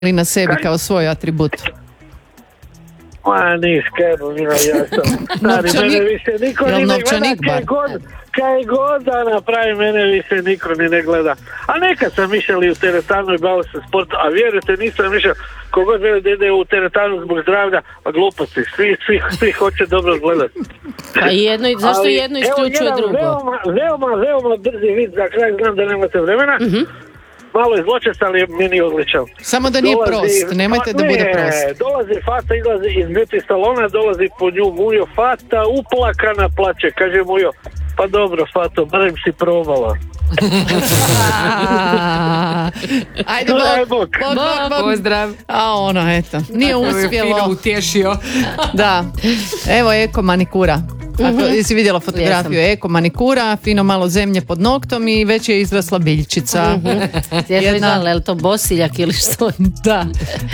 na sebi kao svoj atribut? Ma nis, Karolina, ja sam stari, mene više niko ni ne gleda, kaj god da napravi, mene više niko ni ne gleda. A nekad sam išao i u teretanu i bavio se sportom, a vjerujte, nisam išao, kogod veli da ide u teretanu zbog zdravlja, pa gluposti, svi hoće dobro gledati. Pa zašto jedno isključuje drugo? Veoma brzi vid, za kraj znam da nemate vremena. Malo je zločest, ali meni odličan. Samo da nije prost, nemojte da bude prost. Dolazi Fata, izlazi iz beauty salona, dolazi po nju Mujo, Fata uplakana plače, kaže Mujo, pa dobro Fato, barem si probala. Ajde, bok. Pozdrav. A ono, eto, nije uspjelo. Fino utješio. Da, evo eko manikura. Ako si vidjela fotografiju, eko manikura, fino malo zemlje pod noktom i već je izrasla biljčica. Je li to bosiljak ili što? Da.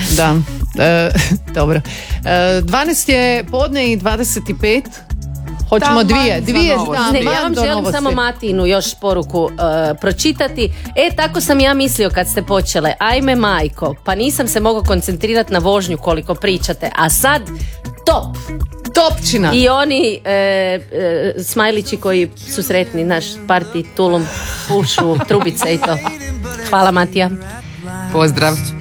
Dobro. 12 je podne i 25. Hoćemo dvije ja vam želim samo Matinu još poruku pročitati. Tako sam ja mislio kad ste počele. Ajme majko, pa nisam se mogao koncentrirati na vožnju koliko pričate. A sad top! Topčina! I oni smajlići koji su sretni, naš parti, tulum, pušu, trubice i to. Hvala Matija. Pozdrav.